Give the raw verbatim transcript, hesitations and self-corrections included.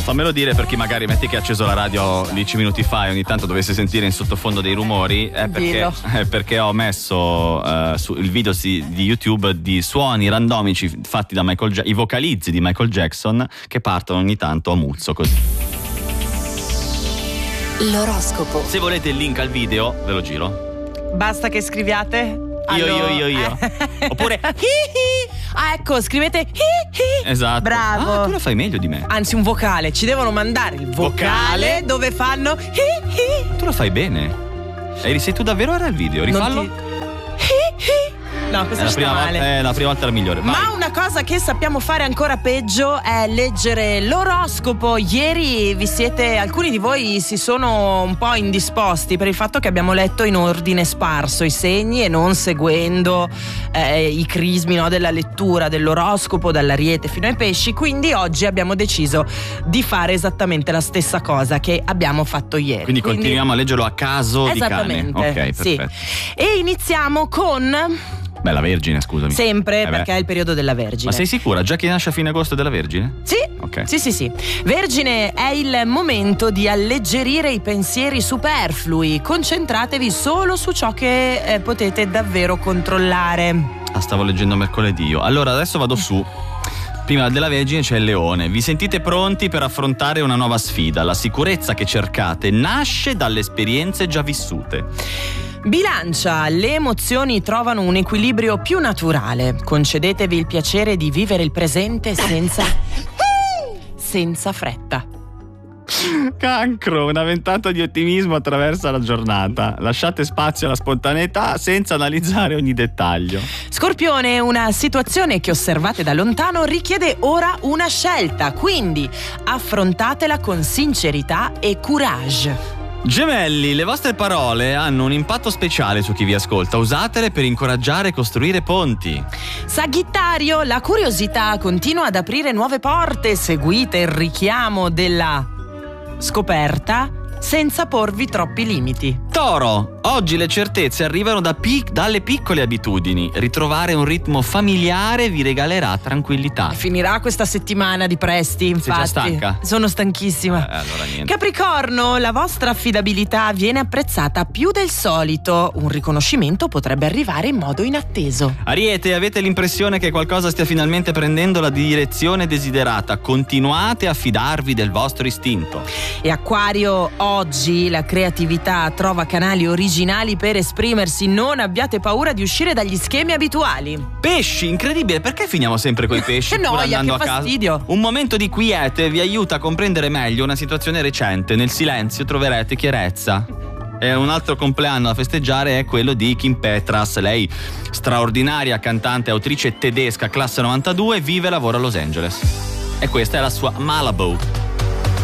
fammelo dire per chi magari metti che ha acceso la radio dieci minuti fa e ogni tanto dovesse sentire in sottofondo dei rumori, è perché, è perché ho messo uh, su il video si, di YouTube di suoni randomici fatti da Michael Jackson, i vocalizzi di Michael Jackson che partono ogni tanto a muzzo così. L'oroscopo. Se volete il link al video ve lo giro. Basta che scriviate io io io io oppure ah ecco, scrivete hi hi. Esatto. Bravo. Ah, tu lo fai meglio di me. Anzi, un vocale, ci devono mandare il vocale, vocale. Dove fanno hi hi. Tu lo fai bene. Eri sei tu davvero era il video? Rifallo. Ti... hi hi. No, questo è la, sta prima male. volta, è la prima volta la migliore. Vai. Ma una cosa che sappiamo fare ancora peggio è leggere l'oroscopo. Ieri vi siete, alcuni di voi si sono un po' indisposti per il fatto che abbiamo letto in ordine sparso i segni e non seguendo eh, i crismi, no, della lettura dell'oroscopo dall'Ariete fino ai Pesci. Quindi oggi abbiamo deciso di fare esattamente la stessa cosa che abbiamo fatto ieri. Quindi, Quindi continuiamo a leggerlo a caso esattamente, di cane. Ok, sì. perfetto. E iniziamo con... Beh, la Vergine, scusami. Sempre, eh perché è il periodo della Vergine. Ma sei sicura? Già che nasce a fine agosto della Vergine? Sì, okay. sì, sì, sì. Vergine, è il momento di alleggerire i pensieri superflui. Concentratevi solo su ciò che eh, potete davvero controllare. Ah, stavo leggendo mercoledì io. Allora, adesso vado su. Prima della Vergine c'è il Leone. Vi sentite pronti per affrontare una nuova sfida? La sicurezza che cercate nasce dalle esperienze già vissute. Bilancia, le emozioni trovano un equilibrio più naturale. Concedetevi il piacere di vivere il presente senza senza fretta. Cancro, una ventata di ottimismo attraversa la giornata. Lasciate spazio alla spontaneità senza analizzare ogni dettaglio. Scorpione, una situazione che osservate da lontano richiede ora una scelta, quindi affrontatela con sincerità e courage. Gemelli, le vostre parole hanno un impatto speciale su chi vi ascolta. Usatele per incoraggiare e costruire ponti. Sagittario, la curiosità continua ad aprire nuove porte. Seguite il richiamo della scoperta senza porvi troppi limiti. Toro, oggi le certezze arrivano da pic- dalle piccole abitudini. Ritrovare un ritmo familiare vi regalerà tranquillità. Finirà questa settimana di presti, infatti. Sei già stanca? Sono stanchissima. Eh, allora niente. Capricorno, la vostra affidabilità viene apprezzata più del solito. Un riconoscimento potrebbe arrivare in modo inatteso. Ariete, avete l'impressione che qualcosa stia finalmente prendendo la direzione desiderata. Continuate a fidarvi del vostro istinto. E Acquario, oggi la creatività trova canali originali per esprimersi. Non abbiate paura di uscire dagli schemi abituali. Pesci, incredibile, perché finiamo sempre coi pesci? Che noia, che fastidio. Un momento di quiete vi aiuta a comprendere meglio una situazione recente. Nel silenzio troverete chiarezza. E un altro compleanno da festeggiare è quello di Kim Petras. Lei, straordinaria cantante e autrice tedesca, classe novantadue, vive e lavora a Los Angeles. E questa è la sua Malibu.